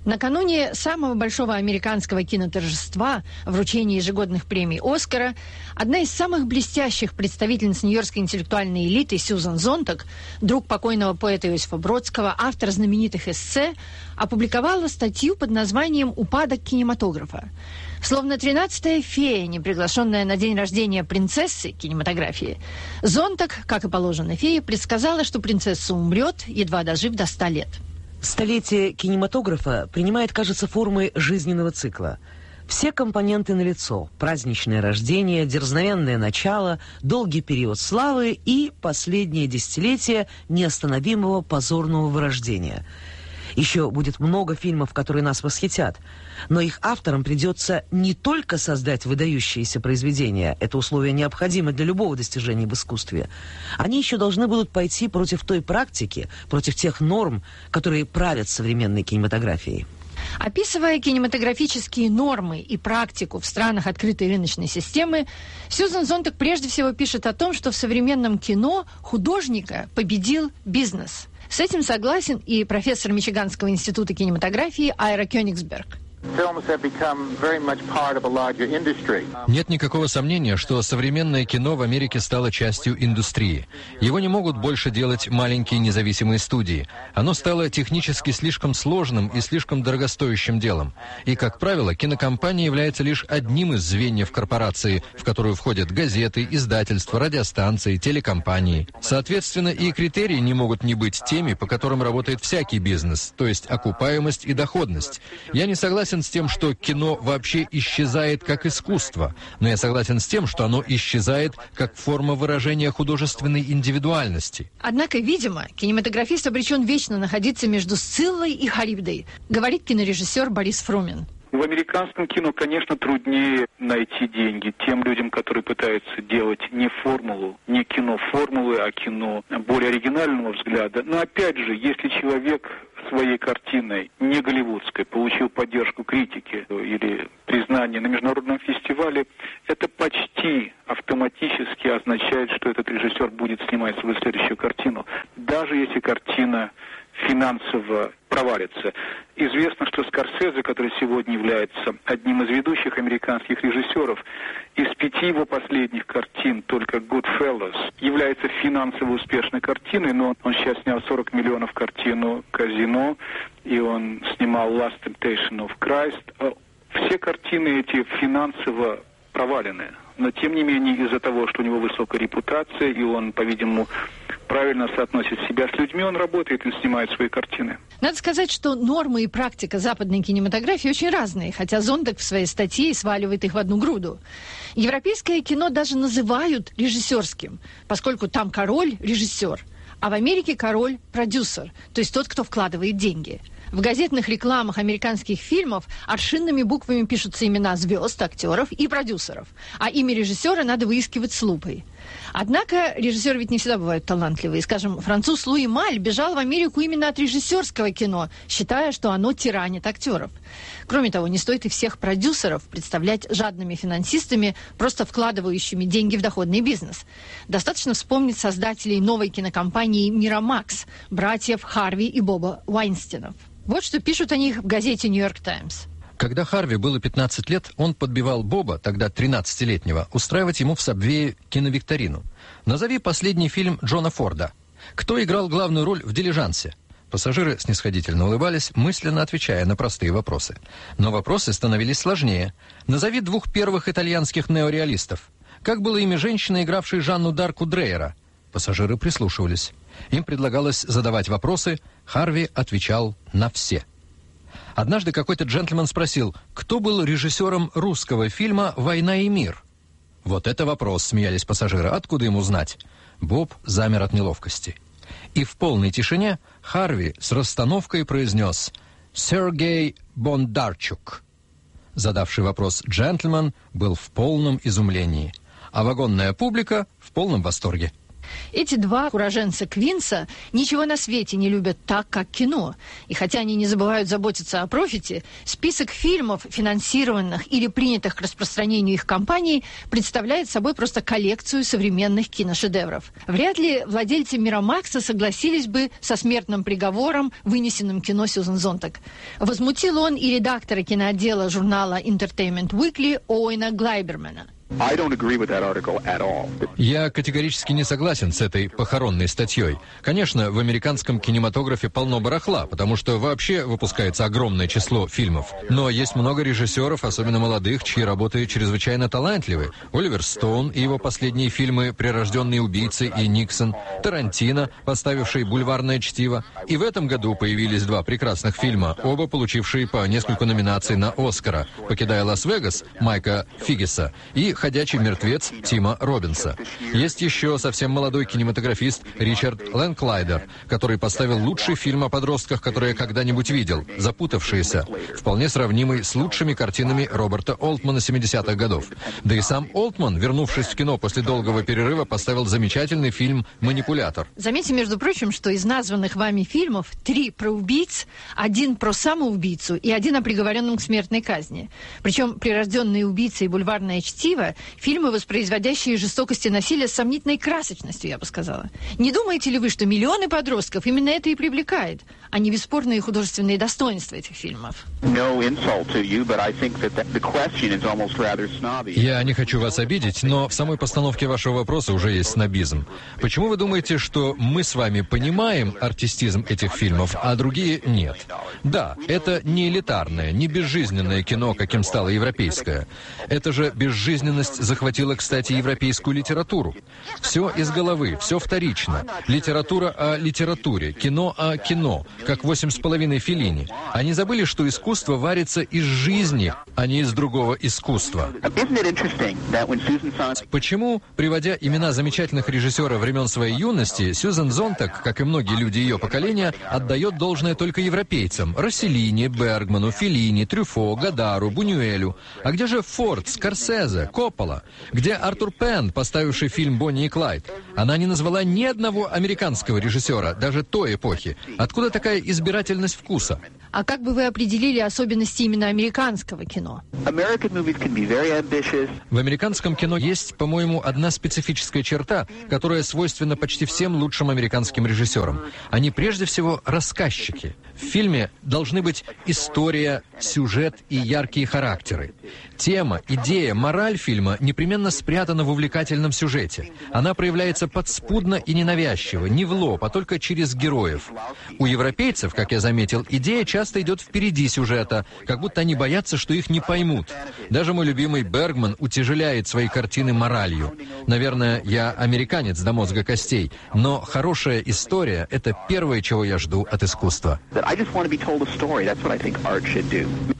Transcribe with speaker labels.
Speaker 1: Накануне самого большого американского киноторжества, вручения ежегодных премий «Оскара», одна из самых блестящих представительниц нью-йоркской интеллектуальной элиты Сьюзан Зонтаг, друг покойного поэта Иосифа Бродского, автор знаменитых эссе, опубликовала статью под названием «Упадок кинематографа». Словно 13-я фея, не приглашенная на день рождения принцессы кинематографии, Зонтаг, как и положено фее, предсказала, что принцесса умрет, едва дожив до 100 лет.
Speaker 2: Столетие кинематографа принимает, кажется, формы жизненного цикла. Все компоненты налицо: праздничное рождение, дерзновенное начало, долгий период славы и последнее десятилетие неостановимого позорного вырождения. Еще будет много фильмов, которые нас восхитят, но их авторам придется не только создать выдающиеся произведения, это условие необходимо для любого достижения в искусстве, они еще должны будут пойти против той практики, против тех норм, которые правят современной кинематографией.
Speaker 1: Описывая кинематографические нормы и практику в странах открытой рыночной системы, Сьюзан Зонтаг прежде всего пишет о том, что в современном кино художника победил бизнес. С этим согласен и профессор Мичиганского института кинематографии Айра Кёнигсберг.
Speaker 3: Нет никакого сомнения, что современное кино в Америке стало частью индустрии. Его не могут больше делать маленькие независимые студии. Оно стало технически слишком сложным и слишком дорогостоящим делом. И, как правило, кинокомпания является лишь одним из звеньев корпорации, в которую входят газеты, издательства, радиостанции, телекомпании. Соответственно, и критерии не могут не быть теми, по которым работает всякий бизнес, то есть окупаемость и доходность. Я не согласен с тем, что кино вообще исчезает как искусство, но я согласен с тем, что оно исчезает как форма выражения художественной индивидуальности.
Speaker 1: Однако, видимо, кинематографист обречен вечно находиться между Сциллой и Харибдой, говорит кинорежиссер Борис Фрумин.
Speaker 4: В американском кино, конечно, труднее найти деньги тем людям, которые пытаются делать не формулу, не кино-формулы, а кино более оригинального взгляда. Но опять же, если человек своей картиной, не голливудской, получил поддержку критики или признание на международном фестивале, это почти автоматически означает, что этот режиссер будет снимать свою следующую картину, даже если картина финансово провалится. Известно, что Скорсезе, который сегодня является одним из ведущих американских режиссеров, из 5 его последних картин только «Goodfellas» является финансово успешной картиной, но он сейчас снял 40 миллионов картину «Казино», и он снимал «Last Temptation of Christ». Все картины эти финансово провалены. Но, тем не менее, из-за того, что у него высокая репутация, и он, по-видимому, правильно соотносит себя с людьми, он работает и снимает свои картины.
Speaker 1: Надо сказать, что нормы и практика западной кинематографии очень разные, хотя Зонтаг в своей статье сваливает их в одну груду. Европейское кино даже называют режиссерским, поскольку там король – режиссер, а в Америке король – продюсер, то есть тот, кто вкладывает деньги. В газетных рекламах американских фильмов аршинными буквами пишутся имена звезд, актеров и продюсеров, а имя режиссера надо выискивать с лупой. Однако режиссеры ведь не всегда бывают талантливые. Скажем, француз Луи Маль бежал в Америку именно от режиссерского кино, считая, что оно тиранит актеров. Кроме того, не стоит и всех продюсеров представлять жадными финансистами, просто вкладывающими деньги в доходный бизнес. Достаточно вспомнить создателей новой кинокомпании «Мирамакс», братьев Харви и Боба Уайнстинов. Вот что пишут о них в газете «Нью-Йорк Таймс».
Speaker 3: Когда Харви было 15 лет, он подбивал Боба, тогда 13-летнего, устраивать ему в Сабвее киновикторину. Назови последний фильм Джона Форда. Кто играл главную роль в «Дилижансе»? Пассажиры снисходительно улыбались, мысленно отвечая на простые вопросы. Но вопросы становились сложнее. Назови 2 первых итальянских неореалистов. Как было имя женщины, игравшей Жанну Дарку Дрейера? Пассажиры прислушивались. Им предлагалось задавать вопросы, Харви отвечал на все. Однажды какой-то джентльмен спросил, кто был режиссером русского фильма «Война и мир». «Вот это вопрос», — смеялись пассажиры, — «откуда ему знать?» Боб замер от неловкости. И в полной тишине Харви с расстановкой произнес «Сергей Бондарчук». Задавший вопрос джентльмен был в полном изумлении, а вагонная публика в полном восторге.
Speaker 1: Эти два уроженца Квинса ничего на свете не любят так, как кино. И хотя они не забывают заботиться о профите, список фильмов, финансированных или принятых к распространению их компаний, представляет собой просто коллекцию современных киношедевров. Вряд ли владельцы Мирамакса согласились бы со смертным приговором, вынесенным кино Сьюзен Зонтаг. Возмутил он и редактора киноотдела журнала Entertainment Weekly Оуэна Глайбермана.
Speaker 3: Я категорически не согласен с этой похоронной статьей. Конечно, в американском кинематографе полно барахла, потому что вообще выпускается огромное число фильмов. Но есть много режиссеров, особенно молодых, чьи работы чрезвычайно талантливы. Оливер Стоун и его последние фильмы «Прирожденные убийцы» и «Никсон», Тарантино, поставивший «Бульварное чтиво». И в этом году появились два прекрасных фильма, оба получившие по нескольку номинаций на «Оскара», «Покидая Лас-Вегас» Майка Фигеса и «Ходячий мертвец» Тима Роббинса. Есть еще совсем молодой кинематографист Ричард Лэнклайдер, который поставил лучший фильм о подростках, который я когда-нибудь видел, «Запутавшиеся», вполне сравнимый с лучшими картинами Роберта Олтмана 70-х годов. Да и сам Олтман, вернувшись в кино после долгого перерыва, поставил замечательный фильм «Манипулятор».
Speaker 1: Заметьте, между прочим, что из названных вами фильмов 3 про убийц, 1 про самоубийцу и 1 о приговоренном к смертной казни. Причем «Прирожденные убийцы» и «Бульварное чтиво» фильмы, воспроизводящие жестокость и насилие с сомнительной красочностью, я бы сказала. Не думаете ли вы, что миллионы подростков именно это и привлекает, а не бесспорные художественные достоинства этих фильмов?
Speaker 3: Я не хочу вас обидеть, но в самой постановке вашего вопроса уже есть снобизм. Почему вы думаете, что мы с вами понимаем артистизм этих фильмов, а другие нет? Да, это не элитарное, не безжизненное кино, каким стало европейское. Это же безжизненность захватила, кстати, европейскую литературу. Все из головы, все вторично. Литература о литературе, кино о кино, как 8,5 Феллини. Они забыли, что искусство варится из жизни, а не из другого искусства. Почему, приводя имена замечательных режиссеров времен своей юности, Сьюзен Зонтаг, как и многие люди ее поколения, отдает должное только европейцам: Росселлини, Бергману, Феллини, Трюфо, Гадару, Бунюэлю. А где же Форд, Скорсезе, Коппола? Где Артур Пен, поставивший фильм «Бонни и Клайд»? Она не назвала ни одного американского режиссера, даже той эпохи. Откуда такая избирательность вкуса?
Speaker 1: А как бы вы определили особенности именно американского кино?
Speaker 3: В американском кино есть, по-моему, одна специфическая черта, которая свойственна почти всем лучшим американским режиссерам. Они прежде всего рассказчики. В фильме должны быть история, сюжет и яркие характеры. Тема, идея, мораль фильма непременно спрятана в увлекательном сюжете. Она проявляется подспудно и ненавязчиво, не в лоб, а только через героев. У европейцев, как я заметил, идея часто идет впереди сюжета, как будто они боятся, что их не поймут. Даже мой любимый Бергман утяжеляет свои картины моралью. Наверное, я американец до мозга костей, но хорошая история — это первое, чего я жду от искусства.
Speaker 5: I just want to be told a story. That's what I think art should do.